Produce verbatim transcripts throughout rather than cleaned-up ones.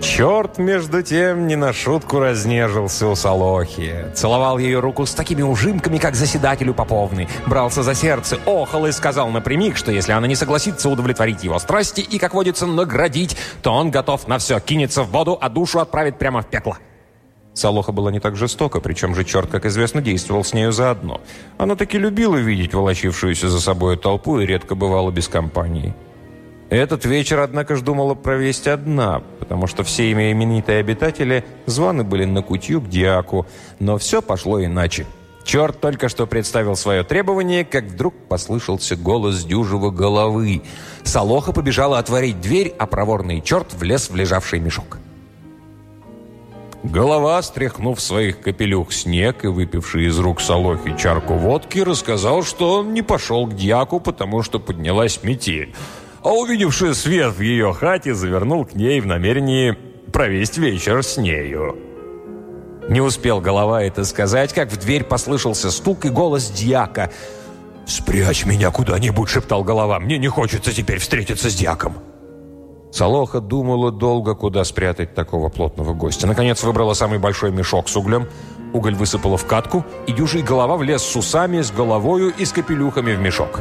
Черт, между тем, не на шутку разнежился у Солохи. Целовал ее руку с такими ужимками, как заседателю поповны. Брался за сердце, охал и сказал напрямик, что если она не согласится удовлетворить его страсти и, как водится, наградить, то он готов на все, кинется в воду, а душу отправит прямо в пекло. Солоха была не так жестока, причем же черт, как известно, действовал с нею заодно. Она таки любила видеть волочившуюся за собой толпу и редко бывала без компании. Этот вечер, однако ж, думала провести одна, потому что все ими именитые обитатели званы были на кутью к дьяку, но все пошло иначе. Черт только что представил свое требование, как вдруг послышался голос дюжего головы. Солоха побежала отворить дверь, а проворный черт влез в лежавший мешок. Голова, стряхнув своих капелюх снег и выпивший из рук Солохи чарку водки, рассказал, что он не пошел к дьяку, потому что поднялась метель. А увидевший свет в ее хате, завернул к ней в намерении провести вечер с нею. Не успел голова это сказать, как в дверь послышался стук и голос дьяка. «Спрячь меня куда-нибудь», — шептал голова, — «мне не хочется теперь встретиться с дьяком». Солоха думала долго, куда спрятать такого плотного гостя. Наконец выбрала самый большой мешок с углем, уголь высыпала в катку, и дюжий голова влез с усами, с головою и с капелюхами в мешок.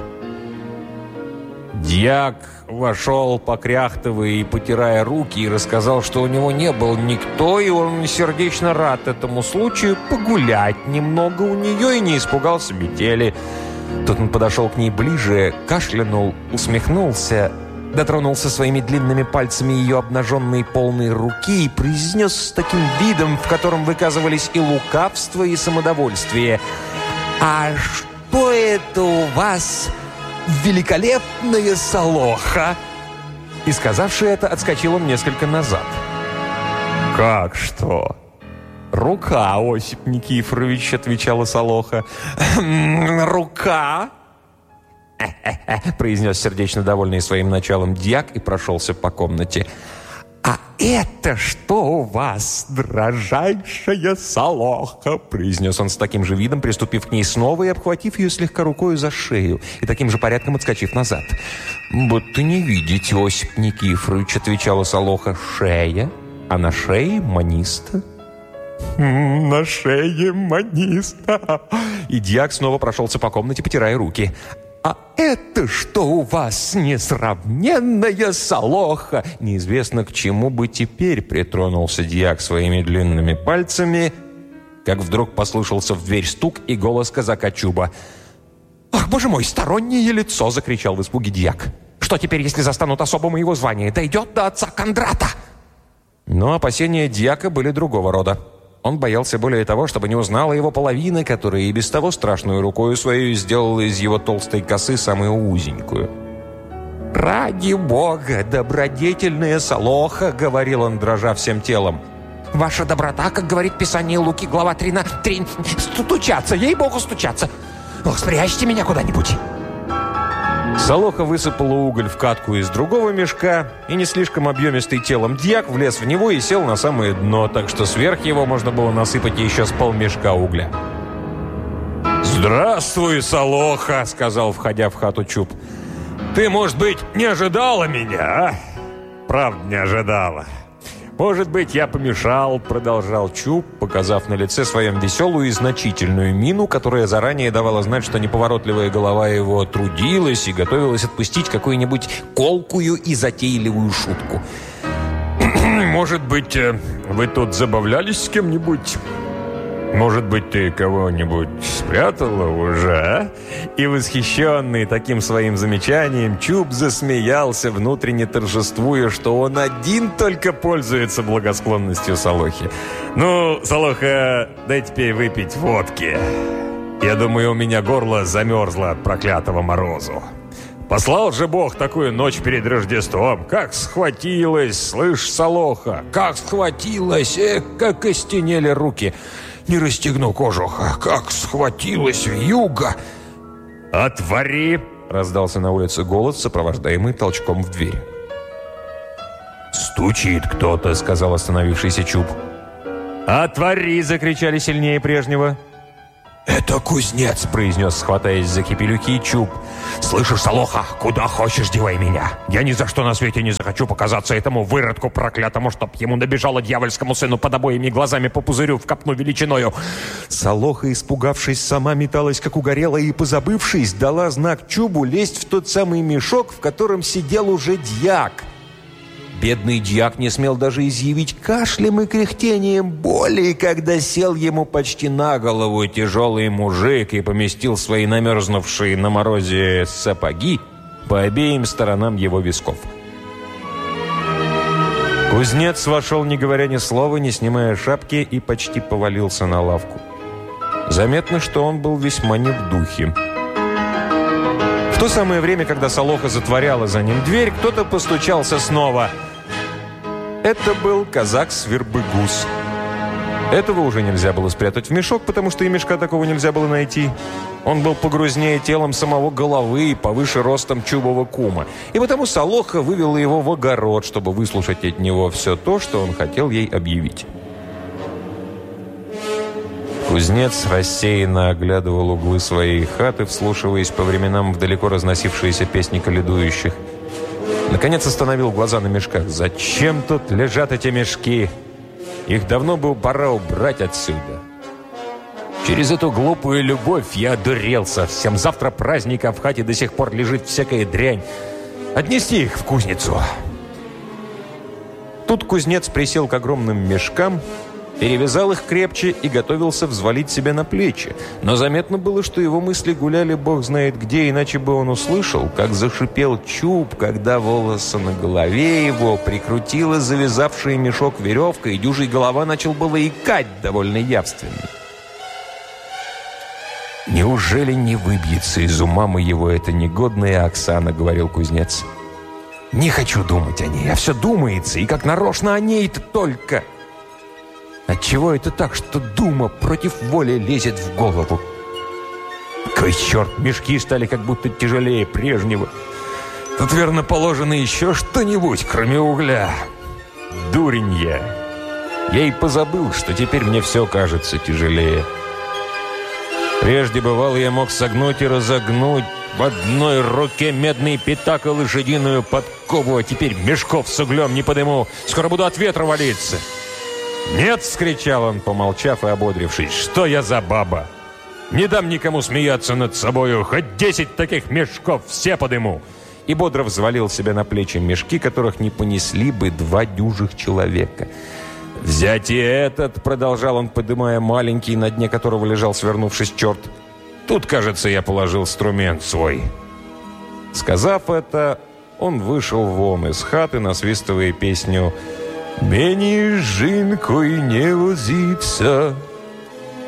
Дьяк вошел, покряхтывая и потирая руки, и рассказал, что у него не был никто, и он сердечно рад этому случаю погулять немного у нее и не испугался метели. Тут он подошел к ней ближе, кашлянул, усмехнулся, дотронулся своими длинными пальцами ее обнаженной полной руки и произнес с таким видом, в котором выказывались и лукавство, и самодовольствие: «А что это у вас... великолепная Солоха!» И, сказавши это, отскочил он несколько назад. «Как что?» «Рука, Осип Никифорович», — отвечала Солоха. «Рука?» — произнес сердечно довольный своим началом дьяк и прошелся по комнате. «А это что у вас, дрожайшая Солоха?» — произнес он с таким же видом, приступив к ней снова и обхватив ее слегка рукою за шею, и таким же порядком отскочив назад. «Будто не видите, Осип Никифорович», — отвечала Солоха, — «шея, а на шее маниста». «На шее маниста». И дьяк снова прошелся по комнате, потирая руки. «А это что у вас, несравненная Солоха?» Неизвестно, к чему бы теперь притронулся дьяк своими длинными пальцами, как вдруг послышался в дверь стук и голос казака Чуба. «Ах, боже мой, стороннее лицо!» — закричал в испуге дьяк. «Что теперь, если застанут особо моего звания? Дойдет до отца Кондрата!» Но опасения дьяка были другого рода. Он боялся более того, чтобы не узнала его половина, которая и без того страшную рукою свою сделала из его толстой косы самую узенькую. «Ради бога, добродетельная Солоха!» — говорил он, дрожа всем телом. «Ваша доброта, как говорит Писание Луки, глава три на три, стучаться, ей-богу, стучаться! Ох, спрячьте меня куда-нибудь!» Солоха высыпала уголь в катку из другого мешка, и не слишком объемистый телом дьяк влез в него и сел на самое дно, так что сверх его можно было насыпать еще с полмешка угля. «Здравствуй, Солоха!» — сказал, входя в хату Чуб. «Ты, может быть, не ожидала меня, а? Правда, не ожидала. Может быть, я помешал», — продолжал Чуб, показав на лице своем веселую и значительную мину, которая заранее давала знать, что неповоротливая голова его трудилась и готовилась отпустить какую-нибудь колкую и затейливую шутку. «Может быть, вы тут забавлялись с кем-нибудь? Может быть, ты кого-нибудь спрятала уже, а?» И, восхищенный таким своим замечанием, Чуб засмеялся, внутренне торжествуя, что он один только пользуется благосклонностью Солохи. «Ну, Солоха, дай теперь выпить водки. Я думаю, у меня горло замерзло от проклятого морозу. Послал же Бог такую ночь перед Рождеством. Как схватилась, слышь, Солоха, как схватилась, эх, как костенели руки. Не расстегну кожуха, как схватилась вьюга!» «Отвори!» — раздался на улице голос, сопровождаемый толчком в дверь. «Стучит кто-то», — сказал остановившийся Чуб. «Отвори!» — закричали сильнее прежнего. «Это кузнец», — произнес, схватаясь за кипелюки, Чуб. «Слышишь, Солоха, куда хочешь, девай меня. Я ни за что на свете не захочу показаться этому выродку проклятому, чтоб ему набежало дьявольскому сыну под обоими глазами по пузырю в копну величиною». Солоха, испугавшись, сама металась, как угорелая, и, позабывшись, дала знак Чубу лезть в тот самый мешок, в котором сидел уже дьяк. Бедный дьяк не смел даже изъявить кашлем и кряхтением боли, когда сел ему почти на голову тяжелый мужик и поместил свои намерзнувшие на морозе сапоги по обеим сторонам его висков. Кузнец вошел, не говоря ни слова, не снимая шапки, и почти повалился на лавку. Заметно, что он был весьма не в духе. В то самое время, когда Солоха затворяла за ним дверь, кто-то постучался снова. Это был казак Свербыгус. Этого уже нельзя было спрятать в мешок, потому что и мешка такого нельзя было найти. Он был погрузнее телом самого головы и повыше ростом Чубова кума. И потому Солоха вывела его в огород, чтобы выслушать от него все то, что он хотел ей объявить. Кузнец рассеянно оглядывал углы своей хаты, вслушиваясь по временам в далеко разносившиеся песни каледующих. Наконец остановил глаза на мешках. «Зачем тут лежат эти мешки? Их давно бы пора убрать отсюда. Через эту глупую любовь я одурел совсем. Завтра праздник, а в хате до сих пор лежит всякая дрянь. Отнести их в кузницу». Тут кузнец присел к огромным мешкам, перевязал их крепче и готовился взвалить себя на плечи. Но заметно было, что его мысли гуляли бог знает где, иначе бы он услышал, как зашипел Чуб, когда волосы на голове его прикрутила завязавшая мешок веревка, и дюжий голова начал было икать довольно явственно. «Неужели не выбьется из ума моего эта негодная Оксана?» — говорил кузнец. «Не хочу думать о ней, а все думается, и как нарочно о ней-то только. Отчего это так, что дума против воли лезет в голову? Кой черт, мешки стали как будто тяжелее прежнего. Тут, верно, положено еще что-нибудь, кроме угля. Дурень я. Я и позабыл, что теперь мне все кажется тяжелее. Прежде, бывало, я мог согнуть и разогнуть в одной руке медный пятак и лошадиную подкову, а теперь мешков с углем не подыму. Скоро буду от ветра валиться». «Нет!» — вскричал он, помолчав и ободрившись. «Что я за баба? Не дам никому смеяться над собою. Хоть десять таких мешков все подыму!» И бодро взвалил себе на плечи мешки, которых не понесли бы два дюжих человека. «Взять и этот!» — продолжал он, подымая маленький, на дне которого лежал, свернувшись, черт. «Тут, кажется, я положил инструмент свой». Сказав это, он вышел вон из хаты, насвистывая песню «Мені з жінкою не возиться».